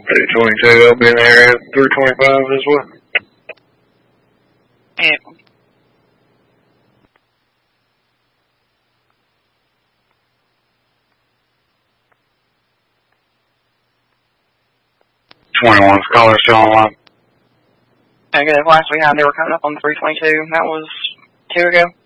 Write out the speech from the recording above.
822, I'll be in the area at 325 as well. Yeah. Caller still online. Okay, last we had, they were coming up on 322. That was 2 ago.